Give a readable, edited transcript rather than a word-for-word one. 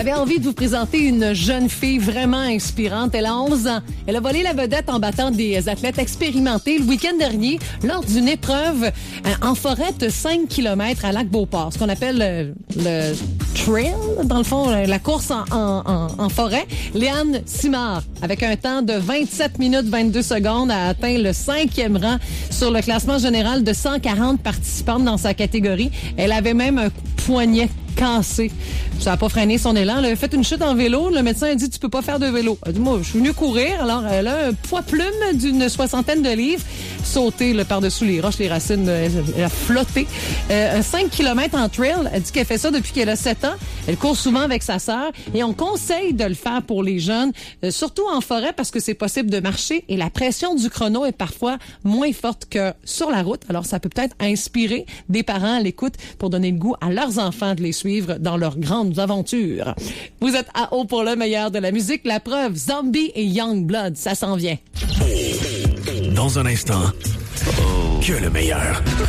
j'avais envie de vous présenter une jeune fille vraiment inspirante. Elle a 11 ans. Elle a volé la vedette en battant des athlètes expérimentés le week-end dernier lors d'une épreuve en forêt de 5 km à Lac-Beauport, ce qu'on appelle le trail, dans le fond, la course en forêt. Léane Simard, avec un temps de 27 minutes 22 secondes, a atteint le 5e rang sur le classement général de 140 participantes dans sa catégorie. Elle avait même un poignet cassé. Ça n'a pas freiné son élan. Elle a fait une chute en vélo. Le médecin a dit, tu peux pas faire de vélo. Elle a dit, moi, je suis venue courir. Alors, elle a un poids plume d'une 60aine de livres. Sauté par-dessous les roches, les racines, elle a flotté. 5 km en trail. Elle dit qu'elle fait ça depuis qu'elle a 7 ans. Elle court souvent avec sa sœur. Et on conseille de le faire pour les jeunes, surtout en forêt, parce que c'est possible de marcher et la pression du chrono est parfois moins forte que sur la route. Alors, ça peut peut-être inspirer des parents à l'écoute pour donner le goût à leurs enfants de les suivre dans leurs grandes aventures. Vous êtes à haut pour le meilleur de la musique. La preuve, Zombie et Youngblood, ça s'en vient. Dans un instant, que le meilleur.